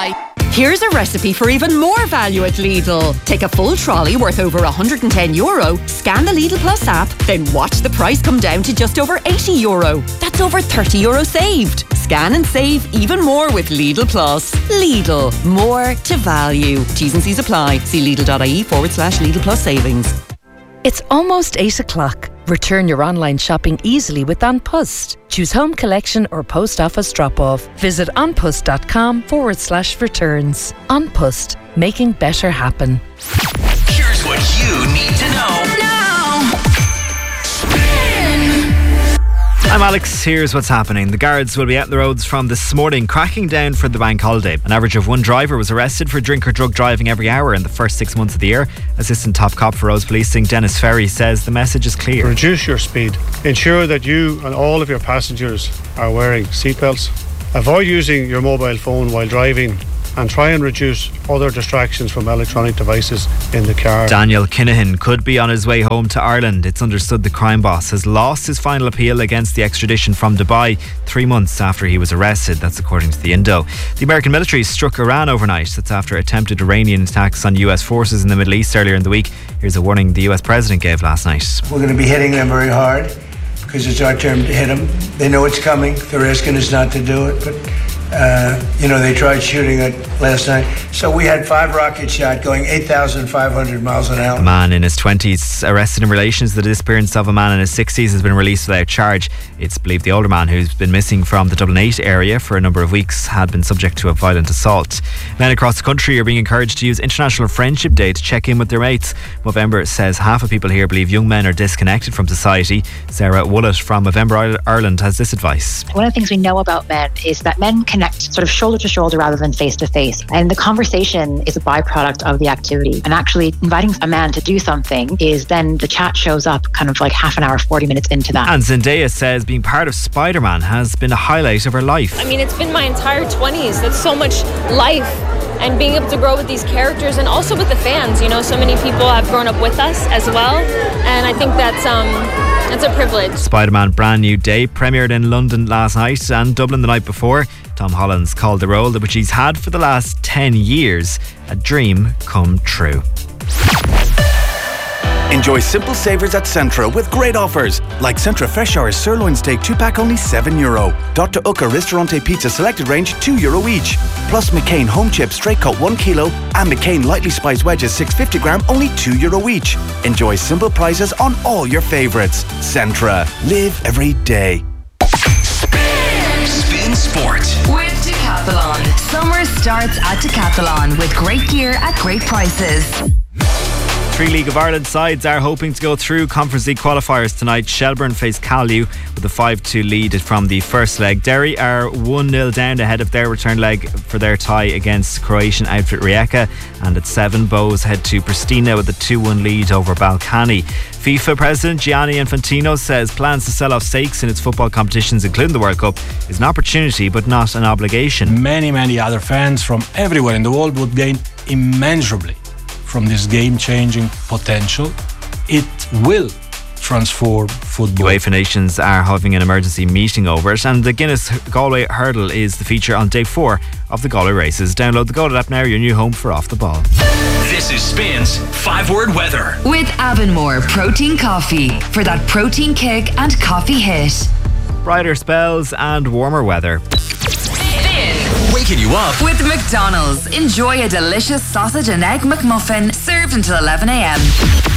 apply. Here's a recipe for even more value at Lidl. Take a full trolley worth over €110, scan the Lidl Plus app, then watch the price come down to just over €80. That's over €30 saved. Scan and save even more with Lidl Plus. Lidl, more to value. T's and C's apply. See Lidl.ie/Lidl Plus savings. It's almost 8 o'clock. Return your online shopping easily with An Post. Choose home collection or post office drop-off. Visit anpost.com/returns. An Post, making better happen. Here's what you need to know now. I'm Alex, here's what's happening. The guards will be out on the roads from this morning, cracking down for the bank holiday. An average of one driver was arrested for drink or drug driving every hour in the first 6 months of the year. Assistant Top Cop for Rose Policing, Dennis Ferry, says the message is clear. Reduce your speed. Ensure that you and all of your passengers are wearing seatbelts. Avoid using your mobile phone while driving, and try and reduce other distractions from electronic devices in the car. Daniel Kinahan could be on his way home to Ireland. It's understood the crime boss has lost his final appeal against the extradition from Dubai 3 months after he was arrested. That's according to the Indo. The American military struck Iran overnight. That's after attempted Iranian attacks on US forces in the Middle East earlier in the week. Here's a warning the US president gave last night. We're going to be hitting them very hard because it's our turn to hit them. They know it's coming. They're asking us not to do it, but they tried shooting it last night. So we had 5 rockets shot going 8,500 miles an hour. A man in his 20s arrested in relation to the disappearance of a man in his 60s has been released without charge. It's believed the older man, who's been missing from the Dublin 8 area for a number of weeks, had been subject to a violent assault. Men across the country are being encouraged to use International Friendship Day to check in with their mates. Movember says half of people here believe young men are disconnected from society. Sarah Woollett from Movember Ireland has this advice. One of the things we know about men is that men connect sort of shoulder to shoulder rather than face to face. And the conversation is a byproduct of the activity. And actually inviting a man to do something is then the chat shows up kind of like half an hour, 40 minutes into that. And Zendaya says being part of Spider-Man has been a highlight of her life. I mean, it's been my entire 20s. That's so much life. And being able to grow with these characters and also with the fans, so many people have grown up with us as well. And I think that's a privilege. Spider-Man Brand New Day premiered in London last night and Dublin the night before. Tom Holland's called the role, which he's had for the last 10 years, a dream come true. Enjoy simple savours at Centra with great offers, like Centra Fresh Hours Sirloin Steak 2-pack only €7. Dr. Ucca Ristorante Pizza Selected Range €2 each. Plus McCain Home Chips Straight Cut 1 kilo and McCain Lightly Spiced Wedges 650 gram only €2 each. Enjoy simple prices on all your favourites. Centra. Live every day. Spin Sport with Decathlon. Summer starts at Decathlon with great gear at great prices. 3 League of Ireland sides are hoping to go through Conference League qualifiers tonight. Shelbourne face Callew with a 5-2 lead from the first leg. Derry are 1-0 down ahead of their return leg for their tie against Croatian outfit Rijeka. And at 7, Bows head to Pristina with a 2-1 lead over Balkany. FIFA President Gianni Infantino says plans to sell off stakes in its football competitions, including the World Cup, is an opportunity but not an obligation. Many other fans from everywhere in the world would gain immeasurably from this game-changing potential. It will transform football. UEFA nations are having an emergency meeting over it, and the Guinness Galway Hurdle is the feature on day 4 of the Galway races. Download the Galway app now, your new home for Off the Ball. This is Spin's 5-word weather. With Avonmore Protein Coffee for that protein kick and coffee hit. Brighter spells and warmer weather. Waking you up with McDonald's. Enjoy a delicious sausage and egg McMuffin served until 11 a.m.